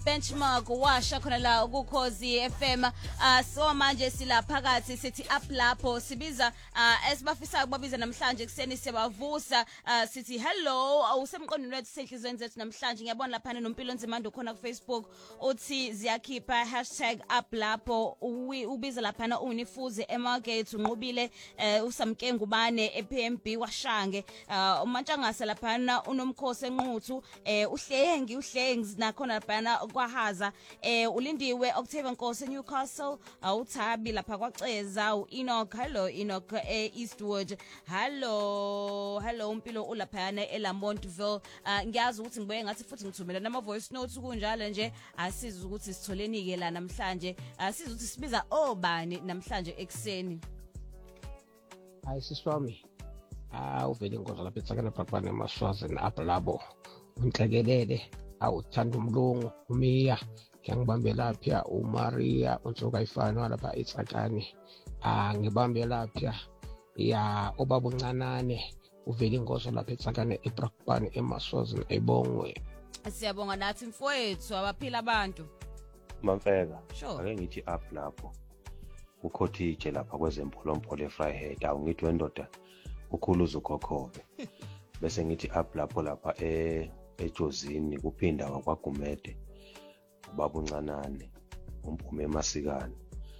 benchmark washa khona la ukukhozi FM. So manje sila phakathi sithi up lapho sibiza esibafisayo kubabiza namhlanje kuseni siyabavusa sithi hello awusemqondweni wethu senhlizweni zethu namhlanje. Ngiyabona lapha noMpilo Nzimando khona ku Facebook uthi ziyakhipha #up lapho ubiza lapha unifuze emarket unqubile usamkengubane ePMB washange umantshangase lapha unomkhosi enquthu uhlengi nakhona lapha kwahaza ulindiwe Octavian Nkosi Newcastle uThabi lapha kwaCeza uEnoch hello Enoch Eastwood hello uMpilo ulaphana eLamontville. Ngiyazi ukuthi ngibuye ngathi futhi ngithumela nama voice notes kunjalo nje asiza ukuthi sitholeni ke la namhlanje asiza ukuthi sibiza obani namhlanje ekseni. Hayi siswami uvele ingozi lapha etsakana Brakpan eMaswazini apha labo unhlekelele awuthanda umlungu uMia ngiyangibambe lapha uMaria unsoka ifana lapha etsakani ngibambe lapha ya obaba uncanane uvele ingozi lapha etsakana eBrakpan eMaswazini ebongwe. Siyabonga nathi mfowethu abaphila abantu Mamfeka sure. Ake ngithi up lapho ukhotije lapha kwezempolompholo eFryhead awungithi wendoda ukhuluza ukhokhobe bese ngithi up lapha ejozini kuphinda kwaGumede ubaba uncanane umphume emasikane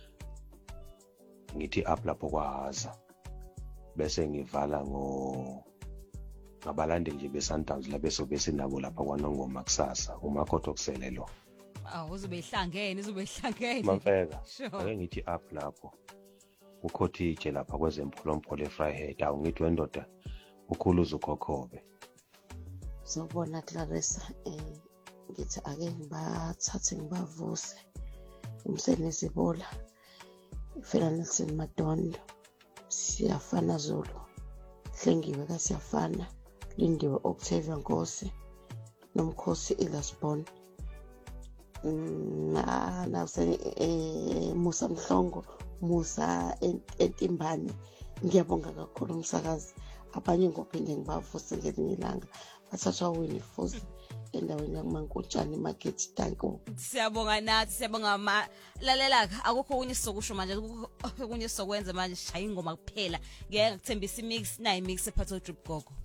ngithi up lapho kwahaza bese ngivala ngabalandeli nje beSundowns la bese nabo lapha kwaNongoma kusasa umakhotho kuselelo uzobe ihlangene Mamfeka ake ngithi up lapho ukhotije lapha kwezempolompholo eFryhead awungithi wendoda ukhuluza ukhokhobe. Sawubona Clarissa ngithi ake ngibathathe ngibavuse umsenezibola Fela Nelson Madondo siyafana Zulu Hlengiwe kaSiyafana Lindiwe Octavian Nkosi nomkhosi Ilasbon Musa Mhlongo Musa Entimbane. Ngiyabonga kakhulu umsakazi abanye ngophinde ngibavuse ngelinye ilanga bathathwa winifuze endaweni yakuMankutshane market. Thank you. Siyabonga nathi siyabonga lalela akukho okunye sizokusho manje okunye sizokwenza manje shaya ingoma kuphela ngeke ngikuthembisa imix nayi mix ephatho drip gogo.